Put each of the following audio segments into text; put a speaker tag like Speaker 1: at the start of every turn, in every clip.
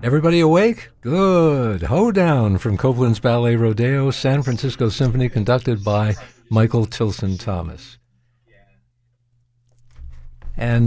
Speaker 1: Everybody awake? Good. Hoedown from Copeland's Ballet Rodeo, San Francisco Symphony, conducted by Michael Tilson Thomas. And,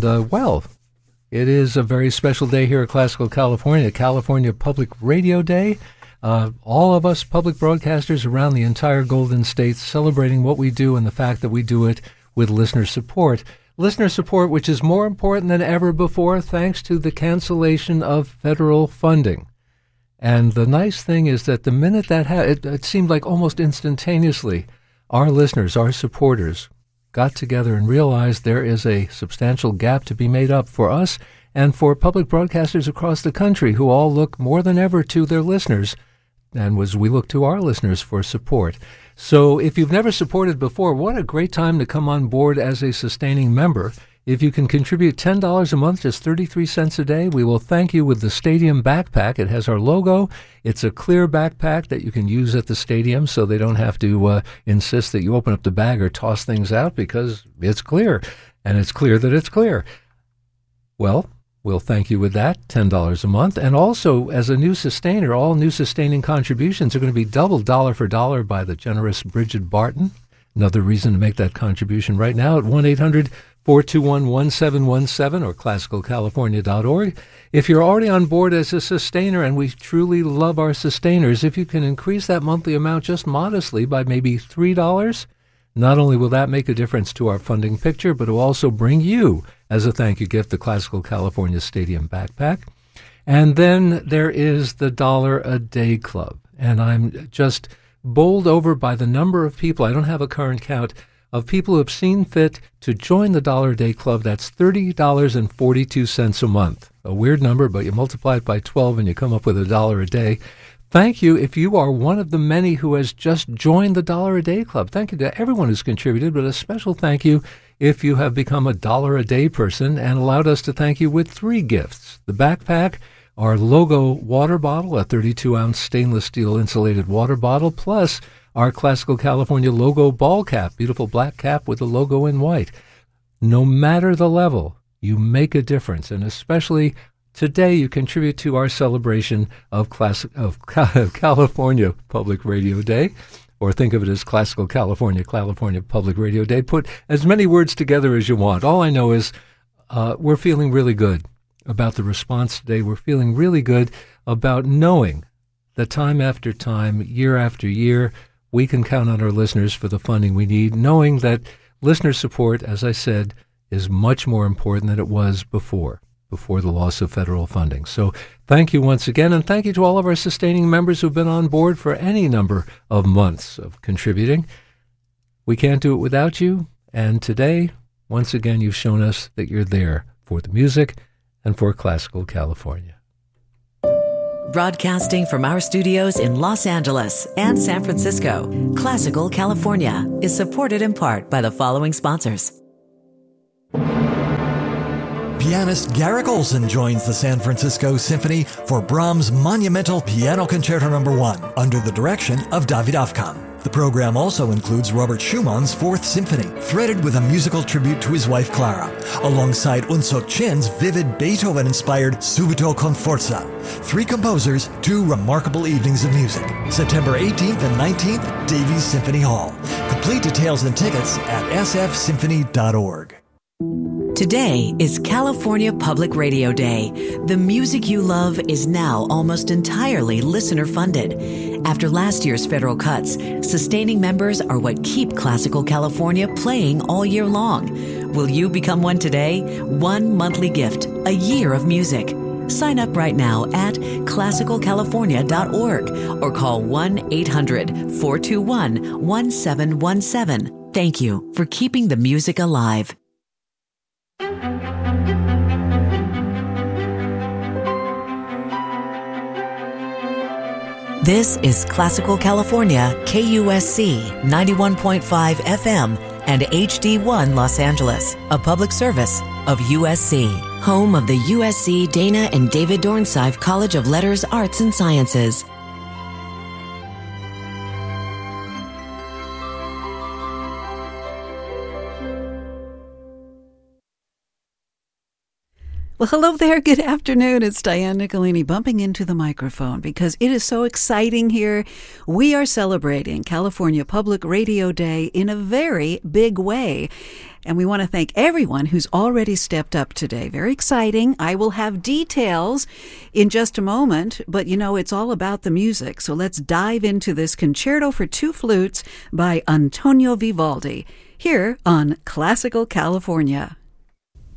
Speaker 1: it is a very special day here at Classical California, California Public Radio Day. All of us public broadcasters around the entire Golden State celebrating what we do and the fact that we do it with listener support. Listener support, which is more important than ever before, thanks to the cancellation of federal funding. And the nice thing is that the minute that it seemed like almost instantaneously, our listeners, our supporters, got together and realized there is a substantial gap to be made up for us and for public broadcasters across the country who all look more than ever to their listeners, and we look to our listeners for support. So if you've never supported before, what a great time to come on board as a sustaining member. If you can contribute $10 a month, just 33 cents a day, we will thank you with the Stadium Backpack. It has our logo. It's a clear backpack that you can use at the stadium so they don't have to insist that you open up the bag or toss things out because it's clear, and it's clear that it's clear. Well, we'll thank you with that, $10 a month. And also, as a new sustainer, all new sustaining contributions are going to be doubled dollar for dollar by the generous Bridget Barton. Another reason to make that contribution right now at 1-800-421-1717 or classicalcalifornia.org. If you're already on board as a sustainer, and we truly love our sustainers, if you can increase that monthly amount just modestly by maybe $3, not only will that make a difference to our funding picture, but it will also bring you, as a thank you gift, the Classical California Stadium Backpack. And then there is the $1 a Day Club. And I'm just bowled over by the number of people, I don't have a current count, of people who have seen fit to join the $1 a Day Club. That's $30.42 a month. A weird number, but you multiply it by 12 and you come up with $1 a day. Thank you if you are one of the many who has just joined the $1 a Day Club. Thank you to everyone who's contributed, but a special thank you if you have become a $1 a day person and allowed us to thank you with 3 gifts. The backpack, our logo water bottle, a 32-ounce stainless steel insulated water bottle, plus our Classical California logo ball cap, beautiful black cap with the logo in white. No matter the level, you make a difference, and especially today you contribute to our celebration of California Public Radio Day, or think of it as Classical California Public Radio Day. Put as many words together as you want. All I know is we're feeling really good about the response today. We're feeling really good about knowing that time after time, year after year, we can count on our listeners for the funding we need, knowing that listener support, as I said, is much more important than it was before the loss of federal funding. So thank you once again, and thank you to all of our sustaining members who've been on board for any number of months of contributing. We can't do it without you, and today, once again, you've shown us that you're there for the music and for Classical California.
Speaker 2: Broadcasting from our studios in Los Angeles and San Francisco, Classical California is supported in part by the following sponsors.
Speaker 3: Pianist Garrick Olson joins the San Francisco Symphony for Brahms' monumental Piano Concerto No. 1 under the direction of David Afkan. The program also includes Robert Schumann's Fourth Symphony, threaded with a musical tribute to his wife Clara, alongside Unsuk Chin's vivid Beethoven-inspired Subito con Forza. 3 composers, 2 remarkable evenings of music. September 18th and 19th, Davies Symphony Hall. Complete details and tickets at sfsymphony.org.
Speaker 2: Today is California Public Radio Day. The music you love is now almost entirely listener-funded. After last year's federal cuts, sustaining members are what keep Classical California playing all year long. Will you become one today? 1 monthly gift, a year of music. Sign up right now at classicalcalifornia.org or call 1-800-421-1717. Thank you for keeping the music alive. This is Classical California, KUSC 91.5 FM and HD1 Los Angeles, a public service of USC, home of the USC Dana and David Dornsife College of Letters, Arts, and Sciences.
Speaker 4: Well, hello there. Good afternoon. It's Diane Nicolini bumping into the microphone because it is so exciting here. We are celebrating California Public Radio Day in a very big way. And we want to thank everyone who's already stepped up today. Very exciting. I will have details in just a moment, but you know, it's all about the music. So let's dive into this Concerto for Two Flutes by Antonio Vivaldi here on Classical California.